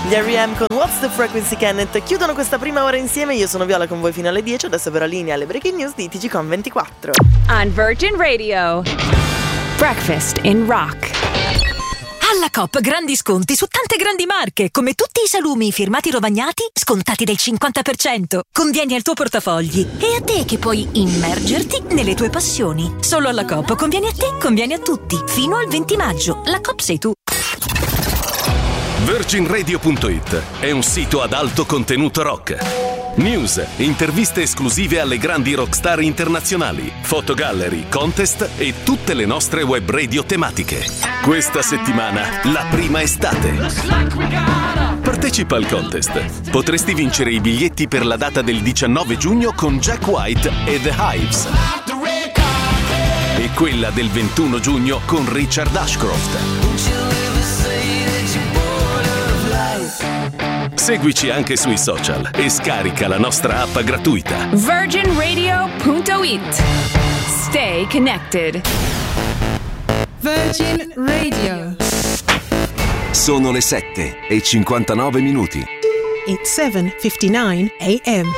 Gli R.E.M. con What's the Frequency Kenneth chiudono questa prima ora insieme. Io sono Viola con voi fino alle 10. Adesso verrà linea alle breaking news di TGCOM 24. On Virgin Radio, Breakfast in Rock. Alla Coop grandi sconti su tante grandi marche, come tutti i salumi firmati Rovagnati, scontati del 50%. Convieni al tuo portafogli e a te che puoi immergerti nelle tue passioni. Solo alla Coop conviene a te, conviene a tutti. Fino al 20 maggio. La Coop sei tu. VirginRadio.it è un sito ad alto contenuto rock. News, interviste esclusive alle grandi rockstar internazionali, fotogallery, contest e tutte le nostre web radio tematiche. Questa settimana, la prima estate. Partecipa al contest. Potresti vincere i biglietti per la data del 19 giugno con Jack White e The Hives. E quella del 21 giugno con Richard Ashcroft. Seguici anche sui social e scarica la nostra app gratuita. VirginRadio.it. Stay connected. Virgin Radio. Sono le 7:59. It's 7:59 a.m.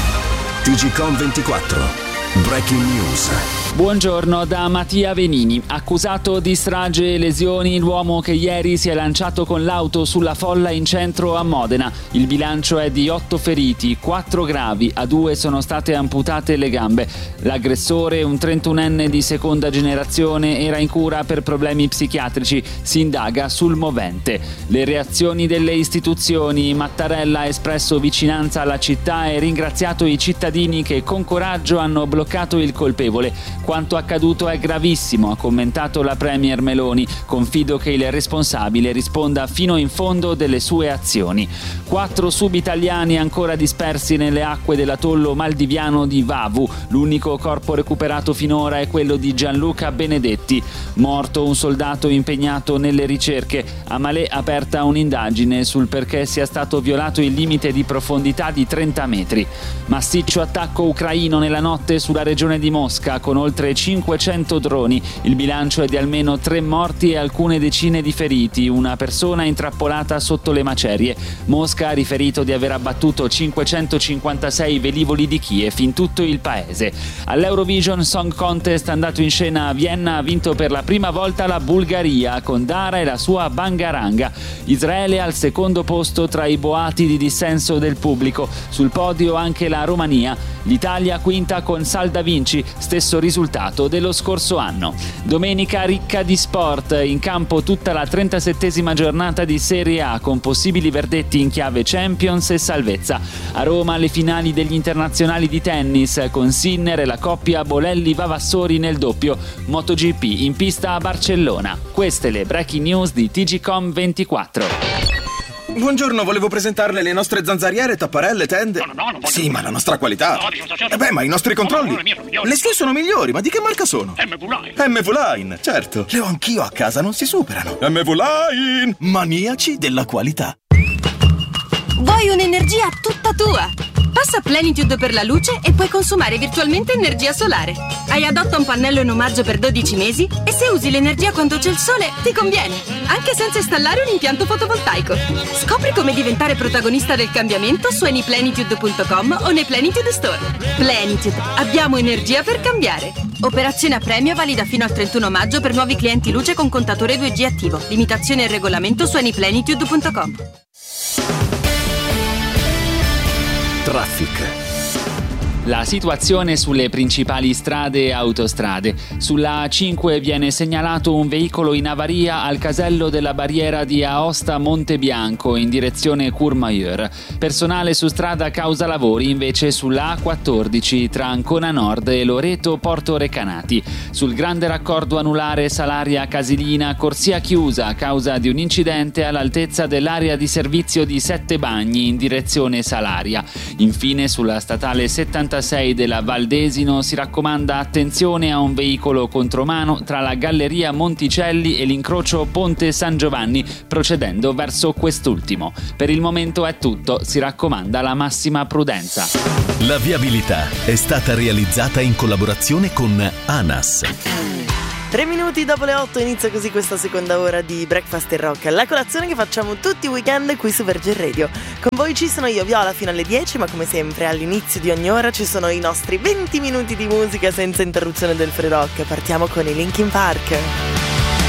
TGCOM 24. Breaking news. Buongiorno da Mattia Venini. Accusato di strage e lesioni l'uomo che ieri si è lanciato con l'auto sulla folla in centro a Modena. Il bilancio è di 8 feriti, 4 gravi, a 2 sono state amputate le gambe. L'aggressore, un 31enne di seconda generazione, era in cura per problemi psichiatrici. Si indaga sul movente. Le reazioni delle istituzioni. Mattarella ha espresso vicinanza alla città e ringraziato i cittadini che con coraggio hanno bloccato il colpevole. Quanto accaduto è gravissimo, ha commentato la Premier Meloni. Confido che il responsabile risponda fino in fondo delle sue azioni. 4 subitaliani ancora dispersi nelle acque dell'atollo maldiviano di Vavu. L'unico corpo recuperato finora è quello di Gianluca Benedetti. Morto un soldato impegnato nelle ricerche. A Malé aperta un'indagine sul perché sia stato violato il limite di profondità di 30 metri. Massiccio attacco ucraino nella notte sulla regione di Mosca con oltre 500 droni. Il bilancio è di almeno 3 morti e alcune decine di feriti, una persona intrappolata sotto le macerie. Mosca ha riferito di aver abbattuto 556 velivoli di Kiev in tutto il paese. All'Eurovision Song Contest andato in scena a Vienna ha vinto per la prima volta la Bulgaria con Dara e la sua Bangaranga. Israele al secondo posto tra i boati di dissenso del pubblico. Sul podio anche la Romania. L'Italia quinta con Salda Vinci, stesso risultato dello scorso anno. Domenica ricca di sport, in campo tutta la 37esima giornata di Serie A con possibili verdetti in chiave Champions e salvezza. A Roma le finali degli internazionali di tennis con Sinner e la coppia Bolelli-Vavassori nel doppio. MotoGP in pista a Barcellona. Queste le breaking news di TGCOM 24. Buongiorno, volevo presentarle le nostre zanzariere, tapparelle, tende. No, sì, ma la nostra qualità. No, dice, ma i nostri controlli. Le mie sono migliori. Le sue sono migliori, ma di che marca sono? MV Line. MV Line, certo. Le ho anch'io a casa, non si superano. MV Line, maniaci della qualità. Vuoi un'energia tutta tua? Passa Plenitude per la luce e puoi consumare virtualmente energia solare. Hai Adotta un pannello in omaggio per 12 mesi e se usi l'energia quando c'è il sole ti conviene, anche senza installare un impianto fotovoltaico. Scopri come diventare protagonista del cambiamento su anyplenitude.com o nei Plenitude Store. Plenitude, abbiamo energia per cambiare. Operazione a premio valida fino al 31 maggio per nuovi clienti luce con contatore 2G attivo. Limitazione e regolamento su anyplenitude.com. Traffic. La situazione sulle principali strade e autostrade. Sulla A5 viene segnalato un veicolo in avaria al casello della barriera di Aosta Montebianco in direzione Courmayeur. Personale su strada causa lavori invece sulla A14 tra Ancona Nord e Loreto Porto Recanati. Sul grande raccordo anulare Salaria Casilina, corsia chiusa a causa di un incidente all'altezza dell'area di servizio di Sette Bagni in direzione Salaria. Infine sulla statale 76 della Valdesino si raccomanda attenzione a un veicolo contromano tra la Galleria Monticelli e l'incrocio Ponte San Giovanni, procedendo verso quest'ultimo. Per il momento è tutto, si raccomanda la massima prudenza. La viabilità è stata realizzata in collaborazione con ANAS. 3 minuti dopo le 8 inizia così questa seconda ora di Breakfast in Rock, la colazione che facciamo tutti i weekend qui su Virgin Radio. Con voi ci sono io, Viola, fino alle 10, ma come sempre all'inizio di ogni ora ci sono i nostri 20 minuti di musica senza interruzione del free rock. Partiamo con i Linkin Park.